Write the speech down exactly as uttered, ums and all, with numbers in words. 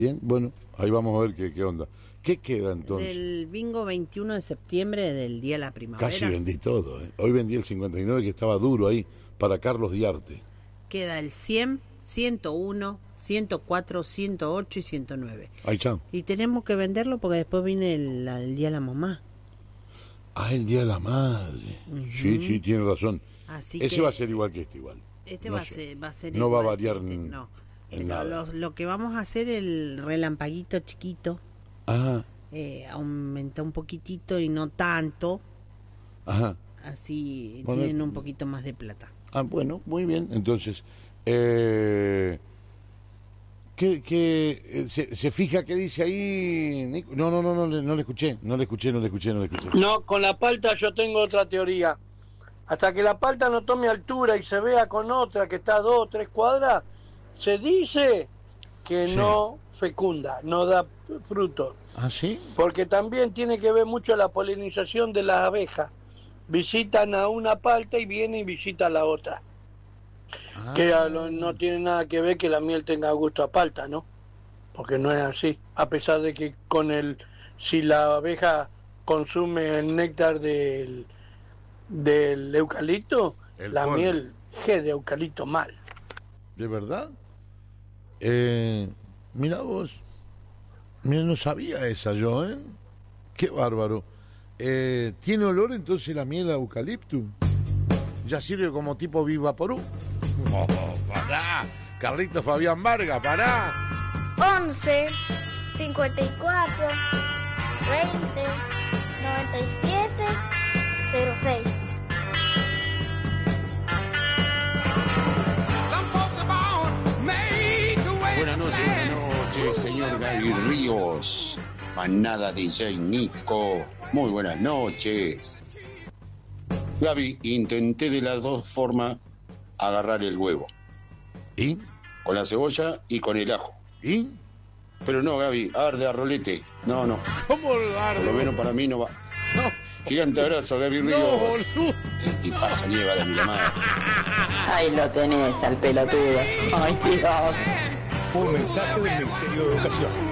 Bien, bueno, ahí vamos a ver qué, qué onda. ¿Qué queda entonces? Del bingo veintiuno de septiembre del Día de la Primavera. Casi vendí todo, ¿eh? Hoy vendí el cincuenta y nueve que estaba duro ahí para Carlos Diarte. Queda el cien, ciento uno, ciento cuatro, ciento ocho y ciento nueve. Ahí, chao. Y tenemos que venderlo porque después viene el, el Día de la Mamá. Ah, el Día de la Madre. Uh-huh. Sí, sí, tiene razón. Así Ese que va a ser igual que este igual. Este no va, sé. a ser, va a ser No igual va a variar este, en, no. en lo, nada. Lo, lo que vamos a hacer el relampaguito chiquito. Ajá. Eh, aumenta un poquitito y no tanto. Ajá. Así Poner... tienen un poquito más de plata. Ah, bueno, muy bien. Entonces, eh, ¿qué, qué, se, ¿se fija qué dice ahí, Nico? No, no, no, no, no, no le escuché, no le escuché, no le escuché, no le escuché. No, con la palta yo tengo otra teoría. Hasta que la palta no tome altura y se vea con otra que está a dos o tres cuadras, se dice que sí. No fecunda, no da fruto. ¿Ah, sí? Porque también tiene que ver mucho la polinización de las abejas. Visitan a una palta y vienen y visitan a la otra. Ah. Que a lo, no tiene nada que ver que la miel tenga gusto a palta, ¿no? Porque no es así. A pesar de que con el, si la abeja consume el néctar del, del eucalipto, el la polvo. Miel es de eucalipto mal. ¿De verdad? Eh, mira vos. Mira, no sabía esa yo, ¿eh? Qué bárbaro. Eh, ¿Tiene olor entonces la miel a eucalipto? ¿Ya sirve como tipo Vivaporú? Oh, pará. Carlitos Fabián Vargas, pará. once, cincuenta y cuatro, veinte, noventa y siete, cero seis. Buenas noches, buenas noches, señor Gaby Ríos, manada D J Nico, muy buenas noches. Gaby, intenté de las dos formas agarrar el huevo. ¿Y? Con la cebolla y con el ajo. ¿Y? Pero no, Gaby, arde a rolete. No, no. ¿Cómo arde? Por lo menos para mí no va. No. Gigante abrazo, Gaby Ríos. No, no. El tipazo nieva de mi madre. Ahí lo tenés al pelotudo. Ay, Dios. Un mensaje del Ministerio de Educación.